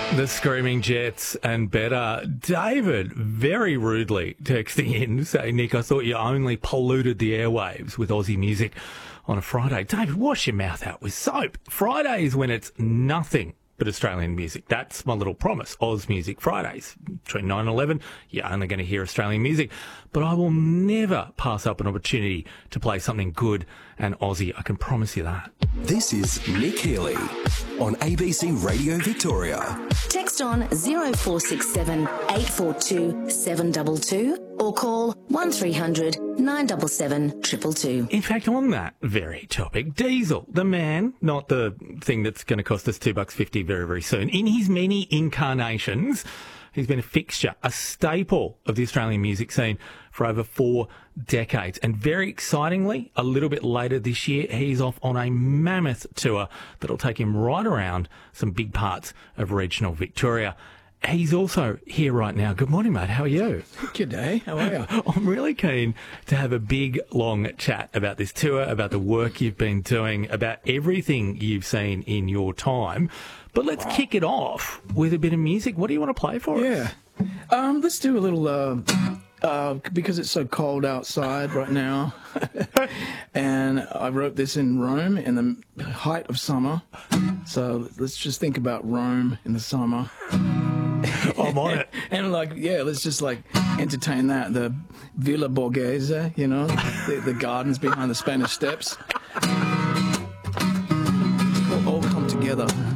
The Screaming Jets and Better. David, very rudely texting in, saying, Nick, I thought you only polluted the airwaves with Aussie music on a Friday. David, wash your mouth out with soap. Friday is when it's nothing but Australian music. That's my little promise. Oz Music Fridays. Between 9 and 11, you're only going to hear Australian music. But I will never pass up an opportunity to play something good and Aussie. I can promise you that. This is Nick Healy on ABC Radio Victoria. Text on 0467 842 722 or call 1300 977 222. In fact, on that very topic, Diesel, the man, not the thing that's going to cost us $2.50 very, very soon, in his many incarnations, he's been a fixture, a staple of the Australian music scene for over 4 decades. And very excitingly, a little bit later this year, he's off on a mammoth tour that'll take him right around some big parts of regional Victoria. He's also here right now. Good morning, mate. How are you? Good day. How are you? I'm really keen to have a big, long chat about this tour, about the work you've been doing, about everything you've seen in your time. But let's kick it off with a bit of music. What do you want to play for us? Yeah. Let's do a little, because it's so cold outside right now, and I wrote this in Rome in the height of summer. So let's just think about Rome in the summer. I'm on it. And let's just entertain that. The Villa Borghese, the gardens behind the Spanish Steps. We'll all come together.